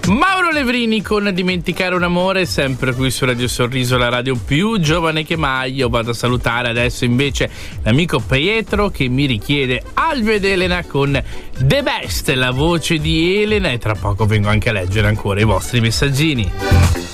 Mauro Levrini con Dimenticare un amore, sempre qui su Radio Sorriso, la radio più giovane che mai. Io vado a salutare adesso invece l'amico Pietro che mi richiede Alvio ed Elena con The Best, la voce di Elena, e tra poco vengo anche a leggere ancora i vostri messaggini.